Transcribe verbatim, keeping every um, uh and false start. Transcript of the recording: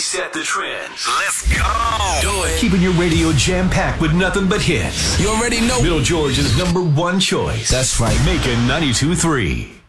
set the trends. Let's go. Do it. Keeping your radio jam-packed with nothing but hits. You already know. Middle Georgia's number one choice. That's right. Making ninety-two point three.